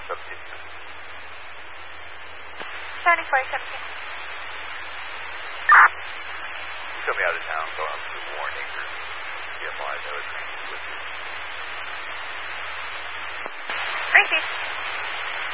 What's up, Steve? 7417. You told me out of town going up to Warren Acres. CFI, that was with you. Gracie.